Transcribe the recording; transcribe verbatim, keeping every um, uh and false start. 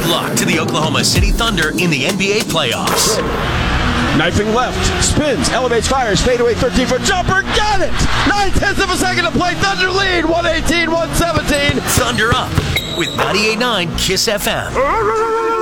Good luck to the Oklahoma City Thunder in the N B A playoffs. Knifing left, spins, elevates, fires, fadeaway thirteen-foot jumper, got it! Nine-tenths of a second to play, Thunder lead, one eighteen one seventeen. Thunder up with ninety-eight point nine KISS F M.